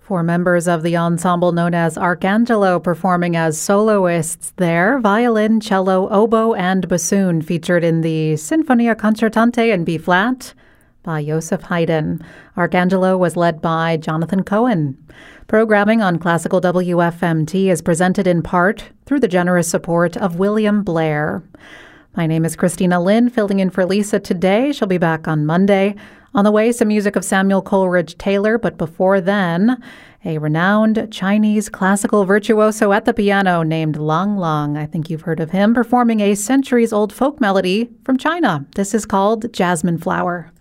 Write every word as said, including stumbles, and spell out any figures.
Four members of the ensemble known as Arcangelo performing as soloists there. Violin, cello, oboe, and bassoon featured in the Sinfonia Concertante in B-flat by Joseph Haydn. Arcangelo was led by Jonathan Cohen. Programming on Classical W F M T is presented in part through the generous support of William Blair. My name is Christina Lynn, filling in for Lisa today. She'll be back on Monday. On the way, some music of Samuel Coleridge Taylor, but before then, a renowned Chinese classical virtuoso at the piano named Lang Lang. I think you've heard of him, performing a centuries-old folk melody from China. This is called Jasmine Flower.